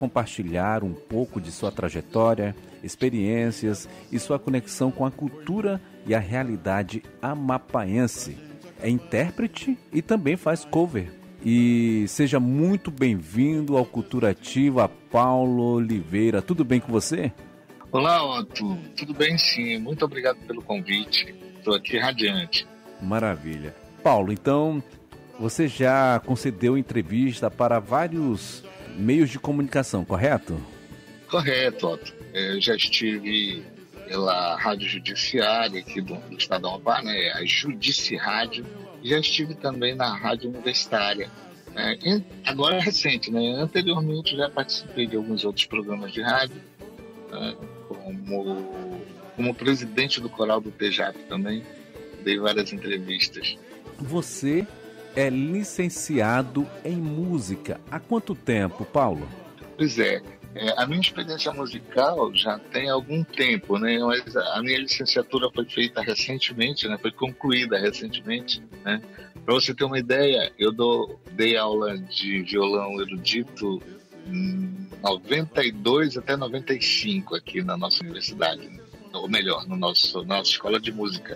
compartilhar um pouco de sua trajetória, experiências e sua conexão com a cultura e a realidade amapaense. É intérprete e também faz cover. E seja muito bem-vindo ao Cultura Ativa, Paulo Oliveira. Tudo bem com você? Olá, Otto. Tudo bem, sim. Muito obrigado pelo convite. Estou aqui radiante. Maravilha. Paulo, então, você já concedeu entrevista para vários meios de comunicação, correto? Correto, Otto. Eu já estive pela Rádio Judiciária aqui do Estado do Amapá, né? A Judici Rádio. Já estive também na Rádio Universitária. Agora é recente, né? Anteriormente já participei de alguns outros programas de rádio, como presidente do coral do TEJAP também. Dei várias entrevistas. Você é licenciado em música. Há quanto tempo, Paulo? Pois é. A minha experiência musical já tem algum tempo, né? Mas a minha licenciatura foi feita recentemente, né? Foi concluída recentemente, né? Para você ter uma ideia, eu dei aula de violão erudito em 92 até 95 aqui na nossa universidade, né? Ou melhor, na nossa escola de música,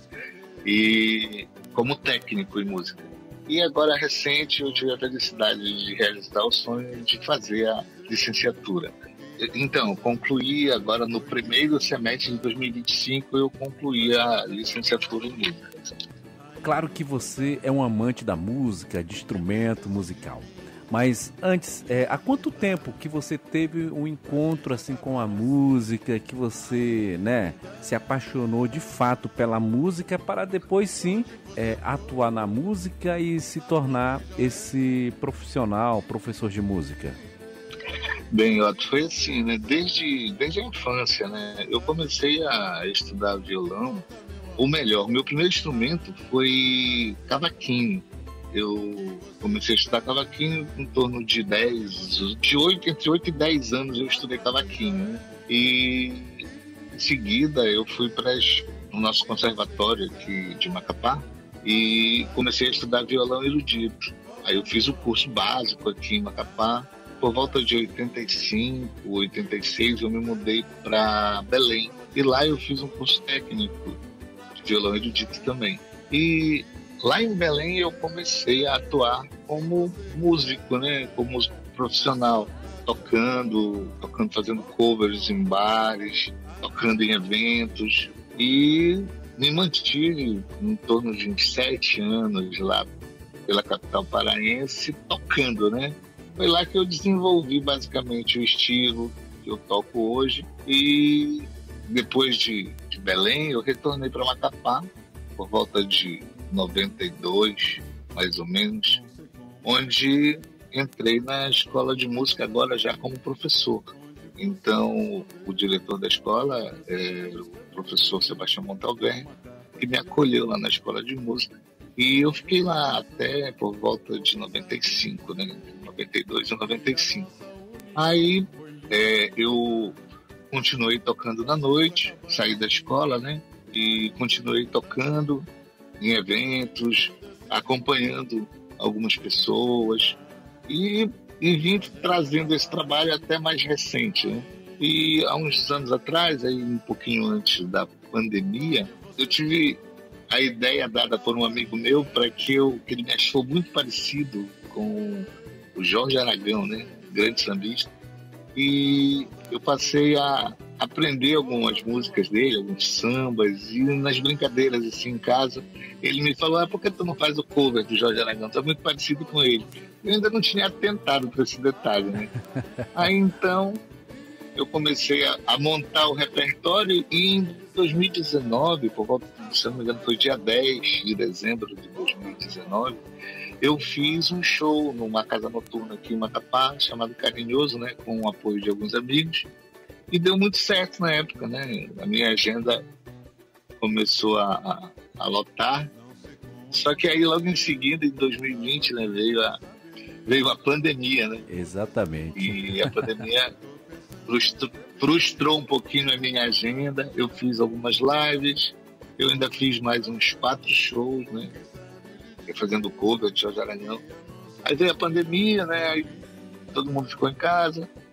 e como técnico em música. E agora, recente, eu tive a felicidade de realizar o sonho de fazer a licenciatura. Então, concluí agora no primeiro semestre de 2025, eu concluí a licenciatura em música. Claro que você é um amante da música, de instrumento musical. Mas antes, há quanto tempo que você teve um encontro assim com a música, que você, se apaixonou de fato pela música para depois sim atuar na música e se tornar esse profissional, professor de música? Bem, Otto, foi assim, né? Desde a infância, né? Eu comecei a estudar violão, ou melhor, meu primeiro instrumento foi cavaquinho. Eu comecei a estudar cavaquinho em torno de entre 8 e 10 anos eu estudei cavaquinho, né? E em seguida eu fui para o nosso conservatório aqui de Macapá e comecei a estudar violão erudito. Aí eu fiz o curso básico aqui em Macapá. Por volta de 85, 86 eu me mudei para Belém e lá eu fiz um curso técnico de violão erudito também. E lá em Belém eu comecei a atuar como músico, né? Como músico profissional, tocando, fazendo covers em bares, tocando em eventos, e me mantive em torno de uns 7 anos lá pela capital paraense tocando, né? Foi lá que eu desenvolvi basicamente o estilo que eu toco hoje, e depois de Belém eu retornei para Macapá por volta de 92, mais ou menos, onde entrei na escola de música agora já como professor. Então, o diretor da escola é o professor Sebastião Montalver, que me acolheu lá na escola de música. E eu fiquei lá até por volta de 95, né? 92 e 95. Aí eu continuei tocando na noite, saí da escola, né? E continuei tocando em eventos, acompanhando algumas pessoas e vim trazendo esse trabalho até mais recente, né? E há uns anos atrás, aí um pouquinho antes da pandemia, eu tive a ideia dada por um amigo meu para que ele me achou muito parecido com o Jorge Aragão, né? Grande sambista. E eu passei a aprender algumas músicas dele, alguns sambas, e nas brincadeiras assim em casa, ele me falou: por que tu não faz o cover do Jorge Aragão? Tu é muito parecido com ele. Eu ainda não tinha atentado para esse detalhe, né? Aí então eu comecei a montar o repertório, e em 2019, por volta, se não me engano, foi dia 10 de dezembro de 2019, eu fiz um show numa casa noturna aqui em Macapá, chamado Carinhoso, né, com o apoio de alguns amigos, e deu muito certo na época, né? A minha agenda começou a lotar, só que aí logo em seguida, em 2020, né, veio a pandemia, né? Exatamente. E a pandemia frustrou um pouquinho a minha agenda. Eu fiz algumas lives, eu ainda fiz mais uns 4 shows, né? Fazendo cover de Jorge Aragão. Aí veio a pandemia, né? Aí todo mundo ficou em casa.